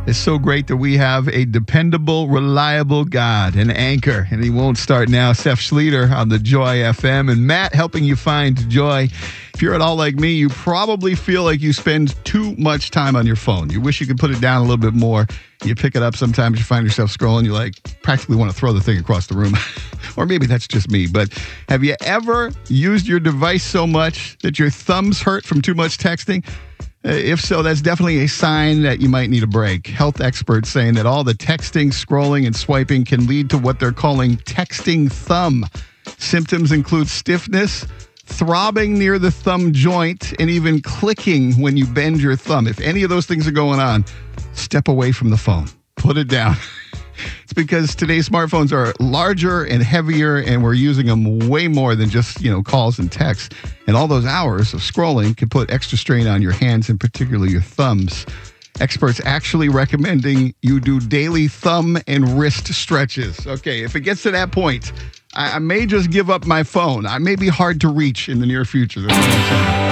It's so great that we have a dependable, reliable God, an anchor, and he won't start now. Seth Schlueter on the Joy FM, and Matt helping you find joy. If you're at all like me, you probably feel like you spend too much time on your phone. You wish you could put it down a little bit more. You pick it up sometimes, you find yourself scrolling, you practically want to throw the thing across the room. Or maybe that's just me, but have you ever used your device so much that your thumbs hurt from too much texting? If so, that's definitely a sign that you might need a break. Health experts saying that all the texting, scrolling, and swiping can lead to what they're calling texting thumb. Symptoms include stiffness, throbbing near the thumb joint, and even clicking when you bend your thumb. If any of those things are going on, step away from the phone. Put it down. It's because today's smartphones are larger and heavier, and we're using them way more than just, calls and texts. And all those hours of scrolling can put extra strain on your hands and particularly your thumbs. Experts actually recommending you do daily thumb and wrist stretches. Okay, if it gets to that point, I may just give up my phone. I may be hard to reach in the near future. That's what I'm saying.